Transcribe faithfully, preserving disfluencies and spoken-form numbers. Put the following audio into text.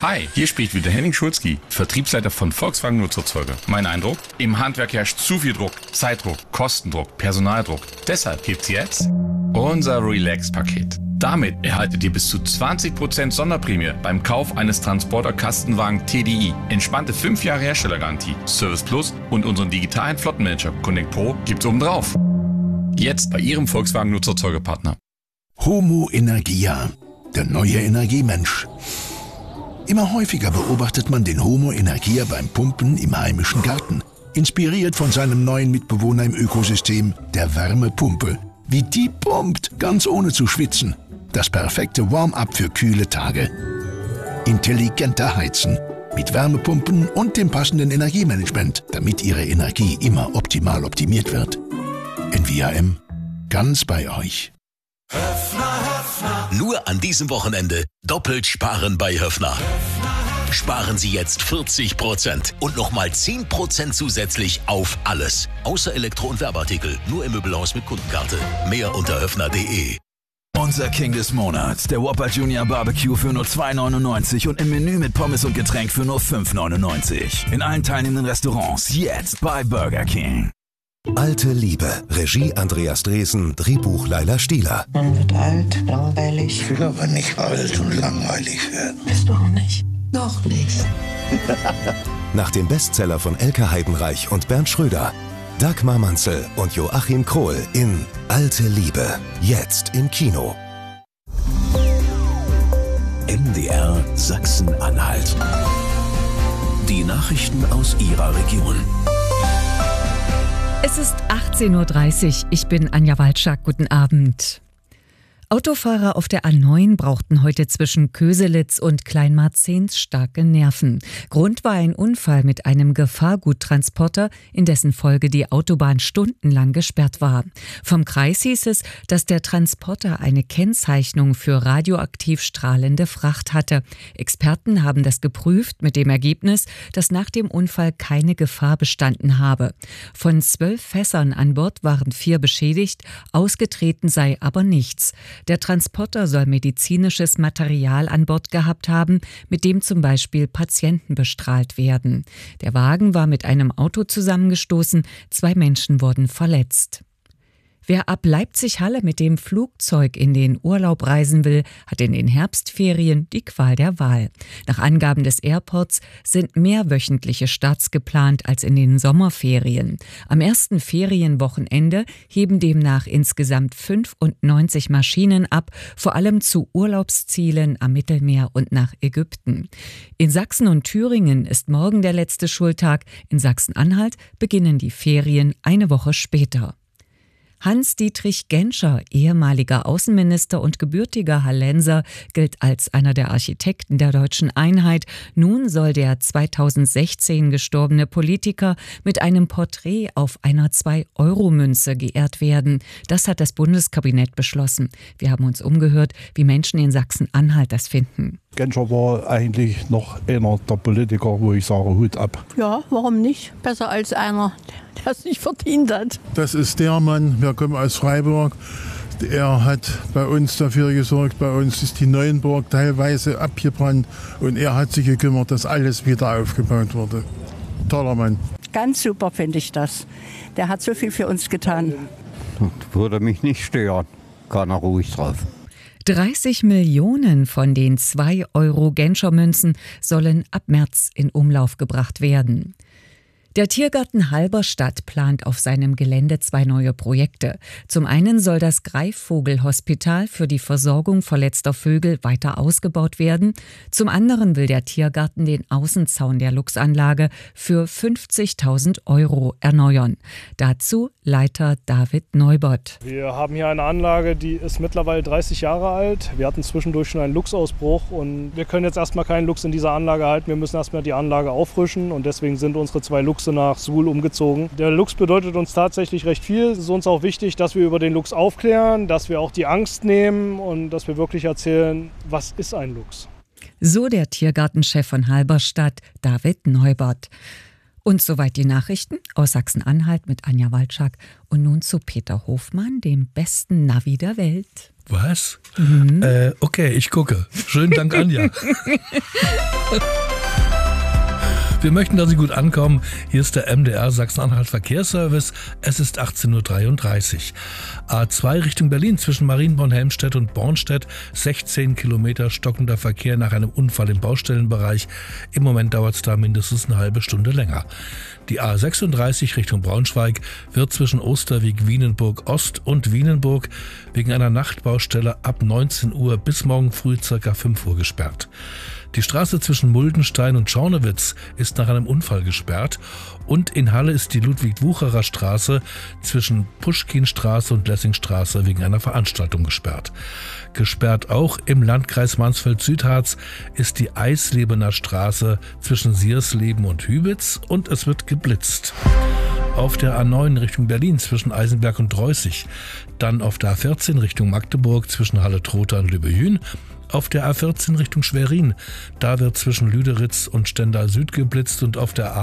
Hi, hier spricht wieder Henning Schulzki, Vertriebsleiter von Volkswagen Nutzerzeuge. Mein Eindruck? Im Handwerk herrscht zu viel Druck, Zeitdruck, Kostendruck, Personaldruck. Deshalb gibt's jetzt unser Relax-Paket. Damit erhaltet ihr bis zu zwanzig Prozent Sonderprämie beim Kauf eines Transporter-Kastenwagen T D I. Entspannte fünf Jahre Herstellergarantie, Service Plus und unseren digitalen Flottenmanager Connect Pro gibt's obendrauf. Jetzt bei Ihrem Volkswagen Nutzerzeugepartner. Homo Energia, der neue Energiemensch. Immer häufiger beobachtet man den Homo Energia beim Pumpen im heimischen Garten. Inspiriert von seinem neuen Mitbewohner im Ökosystem, der Wärmepumpe. Wie die pumpt, ganz ohne zu schwitzen. Das perfekte Warm-up für kühle Tage. Intelligenter Heizen. Mit Wärmepumpen und dem passenden Energiemanagement, damit Ihre Energie immer optimal optimiert wird. N V A M. Ganz bei euch. Höffner, Höffner. Nur an diesem Wochenende doppelt sparen bei Höffner. Sparen Sie jetzt vierzig Prozent und nochmal zehn Prozent zusätzlich auf alles. Außer Elektro- und Werbeartikel. Nur im Möbelhaus mit Kundenkarte. Mehr unter höffner punkt de. Unser King des Monats, der Whopper Junior Barbecue für nur zwei neunundneunzig und im Menü mit Pommes und Getränk für nur fünf neunundneunzig. In allen teilnehmenden Restaurants jetzt bei Burger King. Alte Liebe. Regie Andreas Dresen, Drehbuch Laila Stieler. Man wird alt, langweilig. Ich will aber nicht alt und langweilig werden. Bist du auch nicht? Noch nicht. Nach dem Bestseller von Elke Heidenreich und Bernd Schröder. Dagmar Manzel und Joachim Krohl in Alte Liebe. Jetzt im Kino. M D R Sachsen-Anhalt. Die Nachrichten aus Ihrer Region. Es ist achtzehn Uhr dreißig. Ich bin Anja Walczak. Guten Abend. Autofahrer auf der A neun brauchten heute zwischen Köselitz und Kleinmarzens starke Nerven. Grund war ein Unfall mit einem Gefahrguttransporter, in dessen Folge die Autobahn stundenlang gesperrt war. Vom Kreis hieß es, dass der Transporter eine Kennzeichnung für radioaktiv strahlende Fracht hatte. Experten haben das geprüft mit dem Ergebnis, dass nach dem Unfall keine Gefahr bestanden habe. Von zwölf Fässern an Bord waren vier beschädigt, ausgetreten sei aber nichts. Der Transporter soll medizinisches Material an Bord gehabt haben, mit dem zum Beispiel Patienten bestrahlt werden. Der Wagen war mit einem Auto zusammengestoßen, zwei Menschen wurden verletzt. Wer ab Leipzig-Halle mit dem Flugzeug in den Urlaub reisen will, hat in den Herbstferien die Qual der Wahl. Nach Angaben des Airports sind mehr wöchentliche Starts geplant als in den Sommerferien. Am ersten Ferienwochenende heben demnach insgesamt fünfundneunzig Maschinen ab, vor allem zu Urlaubszielen am Mittelmeer und nach Ägypten. In Sachsen und Thüringen ist morgen der letzte Schultag. In Sachsen-Anhalt beginnen die Ferien eine Woche später. Hans-Dietrich Genscher, ehemaliger Außenminister und gebürtiger Hallenser, gilt als einer der Architekten der deutschen Einheit. Nun soll der zweitausendsechzehn gestorbene Politiker mit einem Porträt auf einer zwei Euro Münze geehrt werden. Das hat das Bundeskabinett beschlossen. Wir haben uns umgehört, wie Menschen in Sachsen-Anhalt das finden. Genscher war eigentlich noch einer der Politiker, wo ich sage, Hut ab. Ja, warum nicht? Besser als einer, der es nicht verdient hat. Das ist der Mann, wir kommen aus Freiburg. Er hat bei uns dafür gesorgt, bei uns ist die Neuenburg teilweise abgebrannt und er hat sich gekümmert, dass alles wieder aufgebaut wurde. Toller Mann. Ganz super finde ich das. Der hat so viel für uns getan. Das würde mich nicht stören, kann er ruhig drauf. dreißig Millionen von den zwei Euro Genscher-Münzen sollen ab März in Umlauf gebracht werden. Der Tiergarten Halberstadt plant auf seinem Gelände zwei neue Projekte. Zum einen soll das Greifvogelhospital für die Versorgung verletzter Vögel weiter ausgebaut werden. Zum anderen will der Tiergarten den Außenzaun der Luchsanlage für fünfzigtausend Euro erneuern. Dazu Leiter David Neubert. Wir haben hier eine Anlage, die ist mittlerweile dreißig Jahre alt. Wir hatten zwischendurch schon einen Luchsausbruch und wir können jetzt erstmal keinen Luchs in dieser Anlage halten. Wir müssen erstmal die Anlage auffrischen und deswegen sind unsere zwei Luchse nach Suhl umgezogen. Der Luchs bedeutet uns tatsächlich recht viel. Es ist uns auch wichtig, dass wir über den Luchs aufklären, dass wir auch die Angst nehmen und dass wir wirklich erzählen, was ist ein Luchs. So der Tiergartenchef von Halberstadt, David Neubert. Und soweit die Nachrichten aus Sachsen-Anhalt mit Anja Walczak. Und nun zu Peter Hofmann, dem besten Navi der Welt. Was? Mhm. Äh, okay, ich gucke. Schönen Dank, Anja. Wir möchten, dass Sie gut ankommen. Hier ist der M D R Sachsen-Anhalt Verkehrsservice. Es ist achtzehn Uhr dreiunddreißig. A zwei Richtung Berlin zwischen Marienborn-Helmstedt und Bornstedt. sechzehn Kilometer stockender Verkehr nach einem Unfall im Baustellenbereich. Im Moment dauert es da mindestens eine halbe Stunde länger. Die A sechsunddreißig Richtung Braunschweig wird zwischen Osterweg-Wienenburg Ost und Wienenburg wegen einer Nachtbaustelle ab neunzehn Uhr bis morgen früh ca. fünf Uhr gesperrt. Die Straße zwischen Muldenstein und Schornewitz ist nach einem Unfall gesperrt und in Halle ist die Ludwig-Wucherer Straße zwischen Puschkinstraße und Lessingstraße wegen einer Veranstaltung gesperrt. Gesperrt auch im Landkreis Mansfeld-Südharz ist die Eislebener Straße zwischen Siersleben und Hübitz und es wird geblitzt. Auf der A neun Richtung Berlin zwischen Eisenberg und Dreußig, dann auf der A vierzehn Richtung Magdeburg zwischen Halle-Trotha und Lübehün, auf der A vierzehn Richtung Schwerin, da wird zwischen Lüderitz und Stendal Süd geblitzt und auf der